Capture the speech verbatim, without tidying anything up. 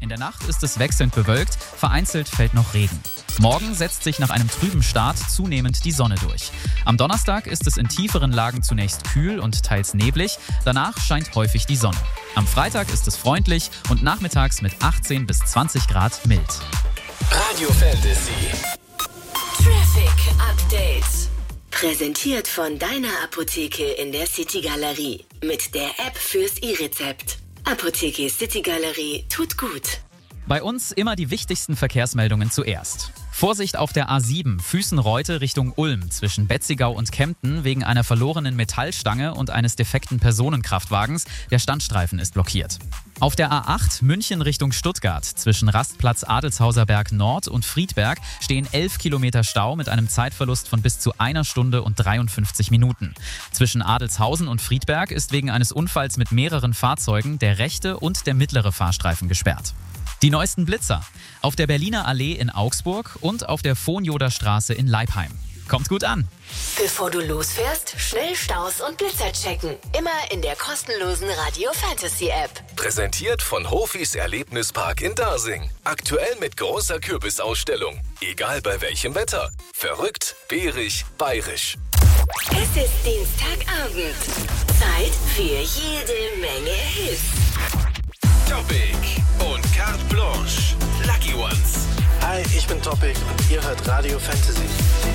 In der Nacht ist es wechselnd bewölkt, vereinzelt fällt noch Regen. Morgen setzt sich nach einem trüben Start zunehmend die Sonne durch. Am Donnerstag ist es in tieferen Lagen zunächst kühl und teils neblig, danach scheint häufig die Sonne. Am Freitag ist es freundlich und nachmittags mit achtzehn bis zwanzig Grad mild. Radio Fantasy Traffic Update. Präsentiert von deiner Apotheke in der City Galerie. Mit der App fürs E-Rezept. Apotheke City Galerie tut gut. Bei uns immer die wichtigsten Verkehrsmeldungen zuerst. Vorsicht auf der A sieben, Füßenreute Richtung Ulm zwischen Betzigau und Kempten wegen einer verlorenen Metallstange und eines defekten Personenkraftwagens. Der Standstreifen ist blockiert. Auf der A acht, München Richtung Stuttgart zwischen Rastplatz Adelshauser Berg Nord und Friedberg stehen elf Kilometer Stau mit einem Zeitverlust von bis zu einer Stunde und dreiundfünfzig Minuten. Zwischen Adelshausen und Friedberg ist wegen eines Unfalls mit mehreren Fahrzeugen der rechte und der mittlere Fahrstreifen gesperrt. Die neuesten Blitzer auf der Berliner Allee in Augsburg und auf der Vonjoder Straße in Leipheim. Kommt gut an! Bevor du losfährst, schnell Staus und Blitzer checken. Immer in der kostenlosen Radio Fantasy App. Präsentiert von Hofis Erlebnispark in Dasing. Aktuell mit großer Kürbisausstellung. Egal bei welchem Wetter. Verrückt, bärig, bayerisch. Es ist Dienstagabend. Zeit für jede Menge Hits. Topic und Carte Blanche. Lucky Ones. Hi, ich bin Topic und ihr hört Radio Fantasy.